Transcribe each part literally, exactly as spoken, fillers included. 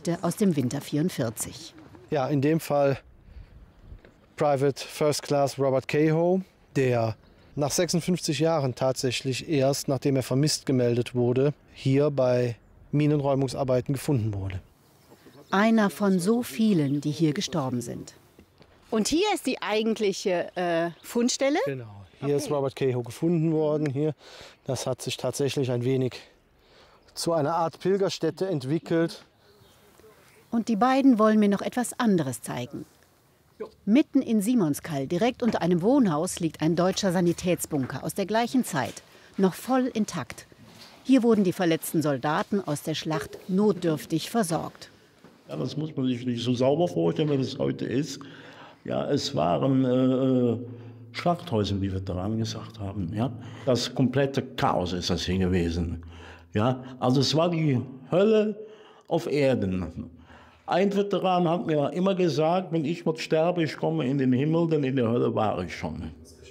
Geschichte aus dem Winter vierundvierzig. Ja, in dem Fall Private First Class Robert Cahoe, der nach sechsundfünfzig Jahren tatsächlich erst, nachdem er vermisst gemeldet wurde, hier bei Minenräumungsarbeiten gefunden wurde. Einer von so vielen, die hier gestorben sind. Und hier ist die eigentliche äh, Fundstelle? Genau. Hier okay. ist Robert Cahoe gefunden worden. Hier. Das hat sich tatsächlich ein wenig zu einer Art Pilgerstätte entwickelt. Und die beiden wollen mir noch etwas anderes zeigen. Mitten in Simonskall, direkt unter einem Wohnhaus, liegt ein deutscher Sanitätsbunker aus der gleichen Zeit, noch voll intakt. Hier wurden die verletzten Soldaten aus der Schlacht notdürftig versorgt. Ja, das muss man sich nicht so sauber vorstellen, wie das heute ist. Ja, es waren äh, Schlachthäuser, wie Veteranen gesagt haben. Ja? Das komplette Chaos ist das hier gewesen. Ja? Also es war die Hölle auf Erden. Ein Veteran hat mir immer gesagt, wenn ich mal sterbe, ich komme in den Himmel, denn in der Hölle war ich schon.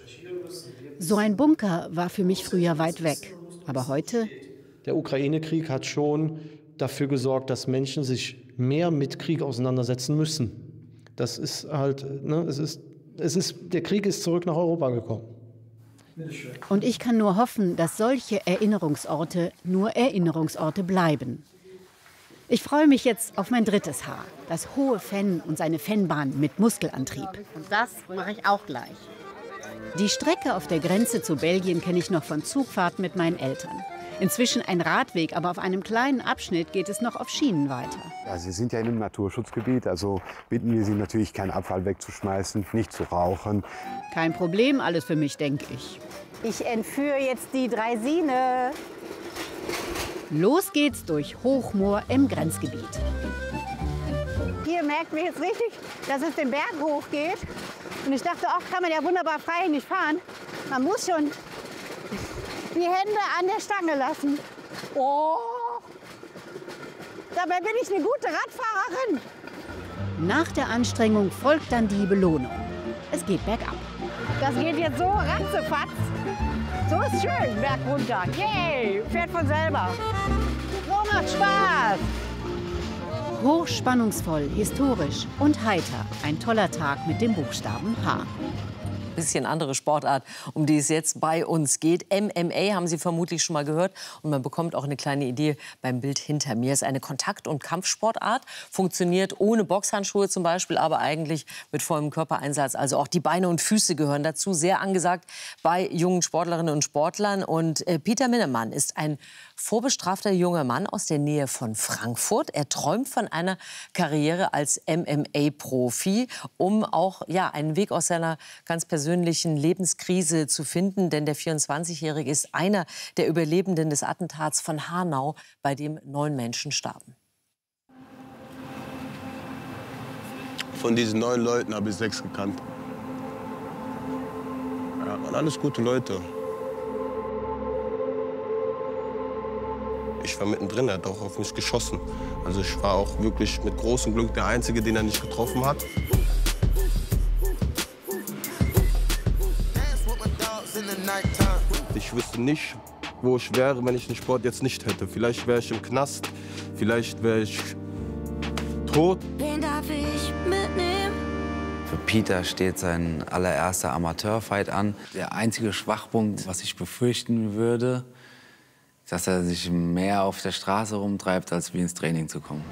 So ein Bunker war für mich früher weit weg. Aber heute? Der Ukraine-Krieg hat schon dafür gesorgt, dass Menschen sich mehr mit Krieg auseinandersetzen müssen. Das ist halt, ne, es ist, es ist, der Krieg ist zurück nach Europa gekommen. Und ich kann nur hoffen, dass solche Erinnerungsorte nur Erinnerungsorte bleiben. Ich freue mich jetzt auf mein drittes Haar, das hohe Fenn und seine Fennbahn mit Muskelantrieb. Und das mache ich auch gleich. Die Strecke auf der Grenze zu Belgien kenne ich noch von Zugfahrten mit meinen Eltern. Inzwischen ein Radweg, aber auf einem kleinen Abschnitt geht es noch auf Schienen weiter. Ja, Sie sind ja in einem Naturschutzgebiet, also bitten wir Sie natürlich, keinen Abfall wegzuschmeißen, nicht zu rauchen. Kein Problem, alles für mich, denke ich. Ich entführe jetzt die Draisine. Los geht's durch Hochmoor im Grenzgebiet. Hier merkt man jetzt richtig, dass es den Berg hochgeht. Und ich dachte, ach, kann man ja wunderbar frei nicht fahren. Man muss schon die Hände an der Stange lassen. Oh! Dabei bin ich eine gute Radfahrerin. Nach der Anstrengung folgt dann die Belohnung. Es geht bergab. Das geht jetzt so ratzefatz. So ist schön, Berg runter. Yay, fährt von selber. So macht Spaß. Hochspannungsvoll, historisch und heiter. Ein toller Tag mit dem Buchstaben H. Bisschen andere Sportart, um die es jetzt bei uns geht. M M A haben Sie vermutlich schon mal gehört. Und man bekommt auch eine kleine Idee beim Bild hinter mir. Es ist eine Kontakt- und Kampfsportart. Funktioniert ohne Boxhandschuhe zum Beispiel, aber eigentlich mit vollem Körpereinsatz. Also auch die Beine und Füße gehören dazu. Sehr angesagt bei jungen Sportlerinnen und Sportlern. Und äh, Peter Minnemann ist ein vorbestrafter junger Mann aus der Nähe von Frankfurt. Er träumt von einer Karriere als M M A-Profi, um auch ja, einen Weg aus seiner ganz persönlichen Lebenskrise zu finden. Denn der vierundzwanzigjährige ist einer der Überlebenden des Attentats von Hanau, bei dem neun Menschen starben. Von diesen neun Leuten habe ich sechs gekannt. Ja, waren alles gute Leute. Ich war mittendrin, er hat auch auf mich geschossen. Also ich war auch wirklich mit großem Glück der Einzige, den er nicht getroffen hat. Ich wüsste nicht, wo ich wäre, wenn ich den Sport jetzt nicht hätte. Vielleicht wäre ich im Knast, vielleicht wäre ich tot. Wen darf ich mitnehmen? Für Peter steht sein allererster Amateurfight an. Der einzige Schwachpunkt, was ich befürchten würde, ist, dass er sich mehr auf der Straße rumtreibt, als wie ins Training zu kommen.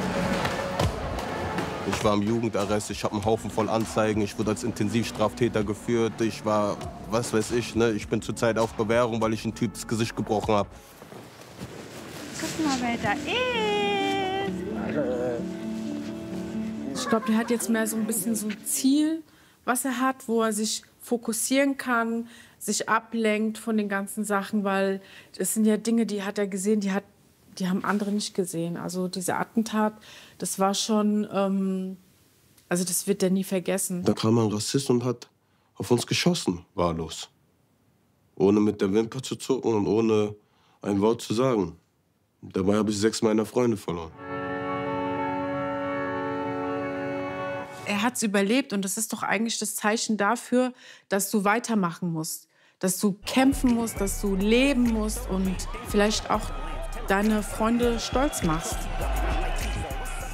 Ich war im Jugendarrest, ich habe einen Haufen voll Anzeigen, ich wurde als Intensivstraftäter geführt, ich war, was weiß ich, ne? Ich bin zurzeit auf Bewährung, weil ich einen Typ das Gesicht gebrochen habe. Guck mal, wer da ist. Ich glaube, der hat jetzt mehr so ein bisschen so ein Ziel, was er hat, wo er sich fokussieren kann, sich ablenkt von den ganzen Sachen, weil das sind ja Dinge, die hat er gesehen, die hat Die haben andere nicht gesehen. Also dieser Attentat, das war schon, ähm, also das wird er nie vergessen. Da kam ein Rassist und hat auf uns geschossen, wahllos. Ohne mit der Wimper zu zucken und ohne ein Wort zu sagen. Dabei habe ich sechs meiner Freunde verloren. Er hat es überlebt und das ist doch eigentlich das Zeichen dafür, dass du weitermachen musst. Dass du kämpfen musst, dass du leben musst und vielleicht auch deine Freunde stolz machst.